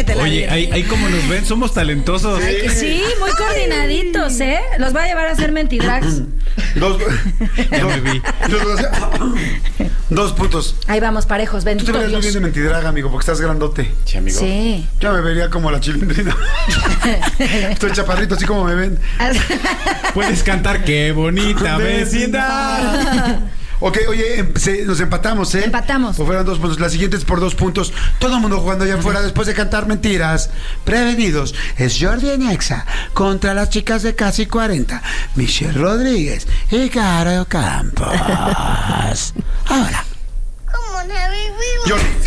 te la Oye, ahí como nos ven, somos talentosos. Sí, muy coordinaditos, ¿eh? Los va a llevar a hacer mentidrags. Dos puntos. Ahí vamos, parejos, Tú te bendito verías muy bien Dios. de mentidraga, amigo, porque estás grandote. Sí, amigo. Sí. Yo me vería como la Chilindrina. Estoy chaparrito, así como me ven. Puedes cantar qué bonita vecindad. Ok, oye, nos empatamos, ¿eh? Empatamos. Pues fueron 2 puntos. La siguiente es por 2 puntos. Todo el mundo jugando allá afuera después de cantar mentiras. Prevenidos. Es Jordi en Exa contra las chicas de casi 40. Michelle Rodríguez y Caro Campos. Ahora. Come on, Harry, we will. Jordi.